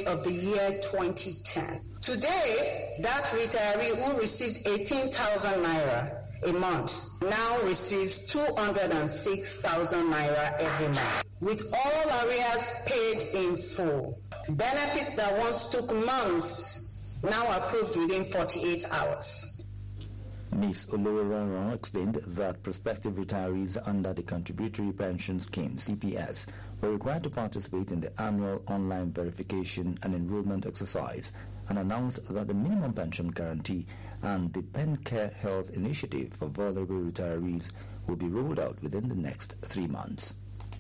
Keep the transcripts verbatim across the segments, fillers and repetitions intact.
rate of the year twenty ten. Today, that retiree who received eighteen thousand naira a month now receives two hundred six thousand naira every month, with all arrears paid in full. Benefits that once took months now approved within forty-eight hours. Miz Olorunran explained that prospective retirees under the Contributory Pension Scheme (C P S) were required to participate in the annual online verification and enrollment exercise, and announced that the minimum pension guarantee and the PenCare Health Initiative for vulnerable retirees will be rolled out within the next three months.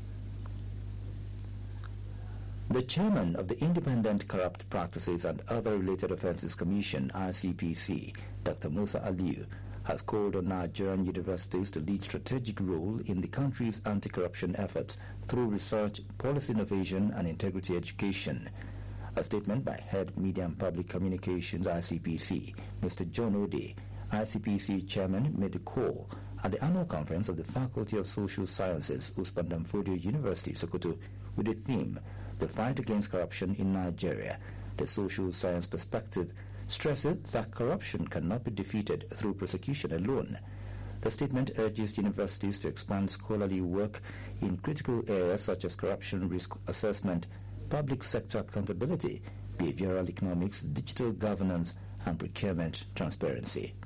The chairman of the Independent Corrupt Practices and Other Related Offences Commission (I C P C), Doctor Musa Aliyu, has called on Nigerian universities to lead strategic role in the country's anti-corruption efforts through research, policy innovation, and integrity education. A statement by Head Media and Public Communications I C P C, Mister John Ode, I C P C chairman, made the call at the annual conference of the Faculty of Social Sciences, Usman Dan Fodio University, Sokoto, with the theme, The Fight Against Corruption in Nigeria, the Social Science Perspective, stresses that corruption cannot be defeated through prosecution alone. The statement urges universities to expand scholarly work in critical areas such as corruption risk assessment, public sector accountability, behavioral economics, digital governance, and procurement transparency.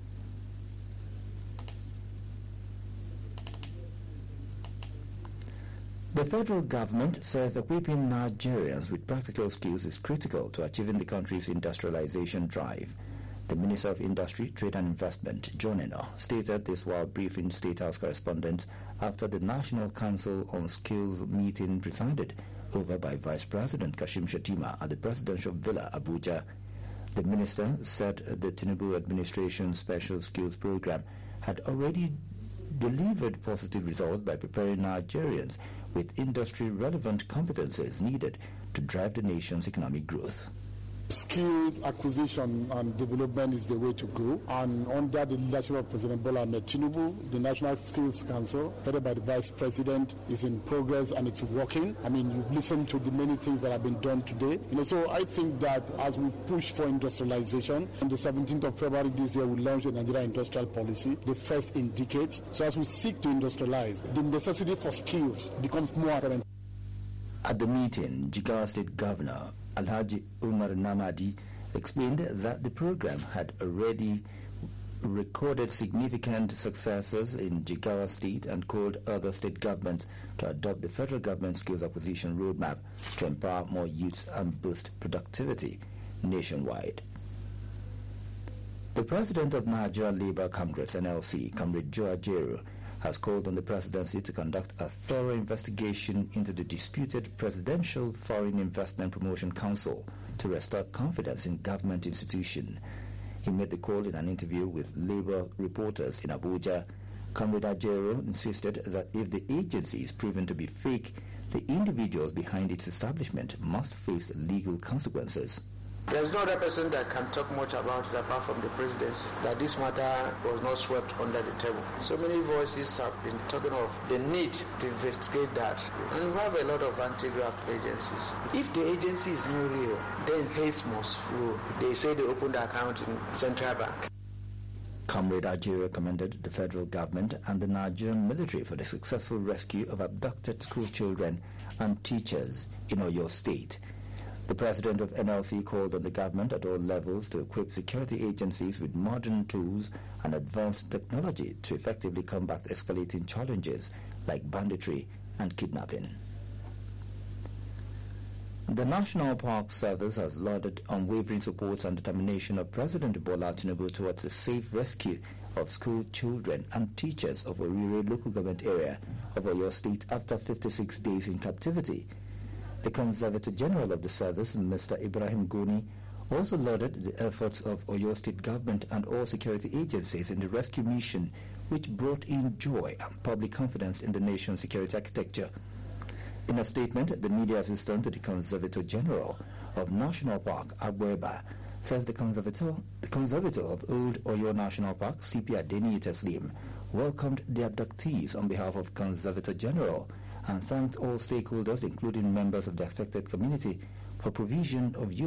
The federal government says equipping Nigerians with practical skills is critical to achieving the country's industrialization drive. The Minister of Industry, Trade and Investment, John Eno, stated this while briefing State House correspondents after the National Council on Skills meeting presided over by Vice President Kashim Shettima at the Presidential Villa, Abuja. The minister said the Tinubu administration's special skills program had already delivered positive results by preparing Nigerians with industry-relevant competencies needed to drive the nation's economic growth. Skill acquisition and development is the way to go, and under the leadership of President Bola Ahmed Tinubu, the National Skills Council, headed by the Vice President, is in progress and it's working. I mean, you've listened to the many things that have been done today. You know, so I think that as we push for industrialization, on the seventeenth of February this year, we launched the Nigeria Industrial Policy, the first in decades. So as we seek to industrialize, the necessity for skills becomes more apparent. At the meeting, Jigawa State Governor Alhaji Umar Namadi explained that the program had already recorded significant successes in Jigawa State and called other state governments to adopt the federal government skills acquisition roadmap to empower more youths and boost productivity nationwide. The President of Nigeria Labour Congress, N L C, Comrade Joe Ajaero, has called on the presidency to conduct a thorough investigation into the disputed Presidential Foreign Investment Promotion Council to restore confidence in government institutions. He made the call in an interview with Labour reporters in Abuja. Comrade Ajaero insisted that if the agency is proven to be fake, the individuals behind its establishment must face legal consequences. There's no other person that can talk much about it apart from the presidency, that this matter was not swept under the table. So many voices have been talking of the need to investigate that. And we have a lot of anti-graft agencies. If the agency is not real, then hate must rule. They say they opened the account in Central Bank. Comrade Ajaero commended the federal government and the Nigerian military for the successful rescue of abducted school children and teachers in Oyo State. The president of N L C called on the government at all levels to equip security agencies with modern tools and advanced technology to effectively combat escalating challenges like banditry and kidnapping. The National Park Service has lauded unwavering support and determination of President Bola Tinubu towards the safe rescue of school children and teachers of Orire local government area of Oyo State after fifty-six days in captivity. The Conservator General of the service, Mister Ibrahim Goni, also lauded the efforts of Oyo State government and all security agencies in the rescue mission, which brought in joy and public confidence in the nation's security architecture. In a statement, the media assistant to the Conservator General of National Park, Abueba, says the Conservator, the Conservator of Old Oyo National Park, C P Adeni Teslim, welcomed the abductees on behalf of Conservator General and thanked all stakeholders, including members of the affected community, for provision of